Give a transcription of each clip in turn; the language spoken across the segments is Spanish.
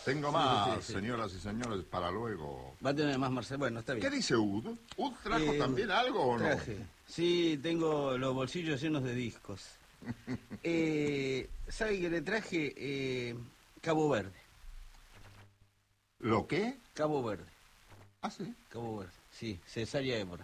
Tengo más, señoras y señores, para luego. Va a tener más, Marcelo. Bueno, está bien. ¿Qué dice Ud? ¿Ud trajo también algo o no? Traje. Sí, tengo los bolsillos llenos de discos. ¿Sabe que le traje? Cabo Verde. ¿Lo qué? Cabo Verde. Ah, sí. Cabo Verde, sí. Cesárea Évora.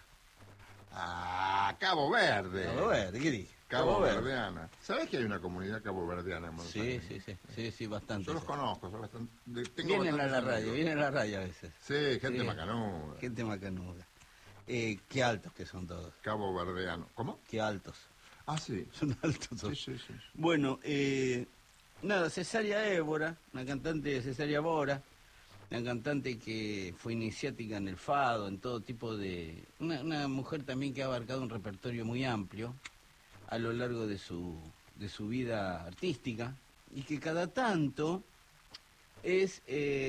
Ah, Cabo Verde. Cabo Verde, ¿qué dije? Cabo Verdeana. ¿Sabés que hay una comunidad caboverdiana en Buenos Aires? Sí, bastante. Yo los conozco, son bastante... Vienen a la radio a veces. Sí, gente macanuda. Gente macanuda. Qué altos que son todos. Cabo Verdeano. ¿Cómo? Qué altos. Ah, sí. Son altos todos. Sí. Bueno, nada, Cesárea Évora, una cantante de Cesárea Bora, una cantante que fue iniciática en el fado, en todo tipo de... Una mujer también que ha abarcado un repertorio muy amplio a lo largo de su vida artística y que cada tanto es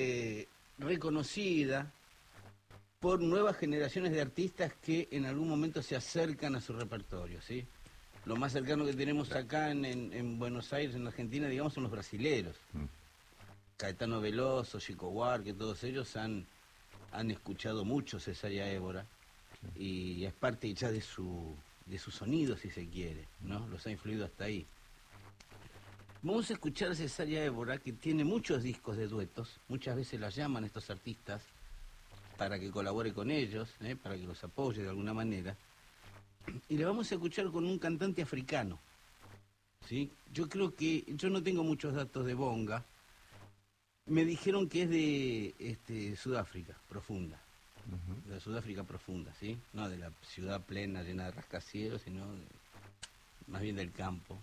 reconocida por nuevas generaciones de artistas que en algún momento se acercan a su repertorio, ¿sí? Lo más cercano que tenemos acá en Buenos Aires, en Argentina, digamos, son los brasileros. Caetano Veloso, Chico Buarque, todos ellos han escuchado mucho Cesárea Évora y es parte ya de su sonido, si se quiere, ¿no? Los ha influido hasta ahí. Vamos a escuchar a Cesárea Évora, que tiene muchos discos de duetos, muchas veces la llaman estos artistas para que colabore con ellos, para que los apoye de alguna manera, y la vamos a escuchar con un cantante africano, ¿sí? Yo creo que, yo no tengo muchos datos de Bonga, me dijeron que es de Sudáfrica profunda. De la Sudáfrica profunda, ¿sí? No de la ciudad plena, llena de rascacielos, sino más bien del campo.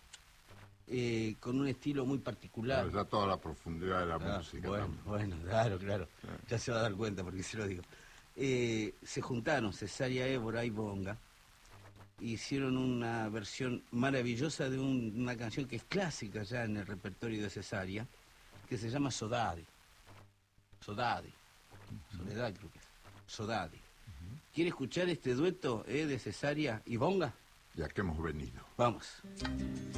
Con un estilo muy particular. Pero ya toda la profundidad de la música. Bueno, claro. Ya se va a dar cuenta porque se lo digo. Se juntaron Cesárea Évora y Bonga. Hicieron una versión maravillosa de una canción que es clásica ya en el repertorio de Cesárea, que se llama Sodade. Soledad creo que es. Sodade. ¿Quiere escuchar este dueto de Cesárea y Bonga? Ya que hemos venido. Vamos.